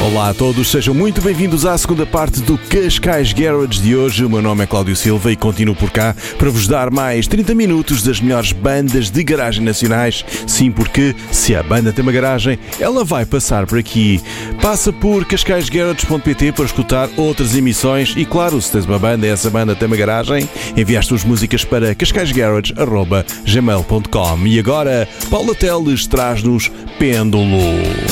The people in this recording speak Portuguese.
Olá a todos, sejam muito bem-vindos à segunda parte do Cascais Garage de hoje. O meu nome é Cláudio Silva e continuo por cá para vos dar mais 30 minutos das melhores bandas de garagem nacionais. Sim, porque se a banda tem uma garagem, ela vai passar por aqui. Passa por cascaisgarage.pt para escutar outras emissões e, claro, se tens uma banda e essa banda tem uma garagem, envia as tuas músicas para cascaisgarage@gmail.com. E agora, Paula Teles traz-nos Pêndulo.